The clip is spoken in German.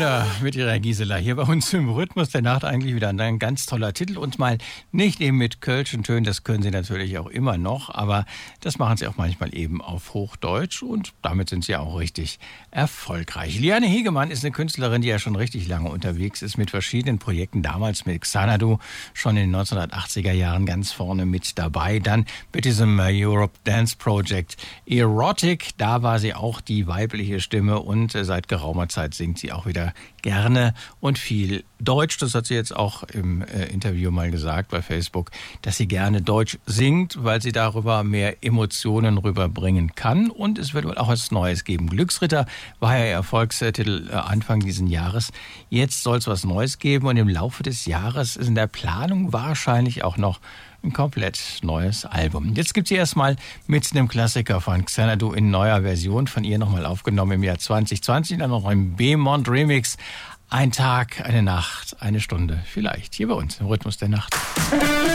Gröner mit ihrer Gisela hier bei uns im Rhythmus der Nacht, eigentlich wieder ein ganz toller Titel und mal nicht eben mit kölschen Tönen, das können sie natürlich auch immer noch, aber das machen sie auch manchmal eben auf Hochdeutsch und damit sind sie auch richtig erfolgreich. Liane Hegemann ist eine Künstlerin, die ja schon richtig lange unterwegs ist mit verschiedenen Projekten, damals mit Xanadu, schon in den 1980er Jahren ganz vorne mit dabei, dann mit diesem Europe Dance Project Erotic, da war sie auch die weibliche Stimme und seit geraumer Zeit singt sie auch wieder gerne und viel Deutsch. Das hat sie jetzt auch im Interview mal gesagt bei Facebook, dass sie gerne Deutsch singt, weil sie darüber mehr Emotionen rüberbringen kann. Und es wird wohl auch was Neues geben. Glücksritter war ja ihr Erfolgstitel Anfang dieses Jahres. Jetzt soll es was Neues geben und im Laufe des Jahres ist in der Planung wahrscheinlich auch noch ein komplett neues Album. Jetzt gibt sie erstmal mit einem Klassiker von Xanadu in neuer Version von ihr nochmal aufgenommen im Jahr 2020, dann noch im B-Mont Remix. Ein Tag, eine Nacht, eine Stunde vielleicht. Hier bei uns im Rhythmus der Nacht.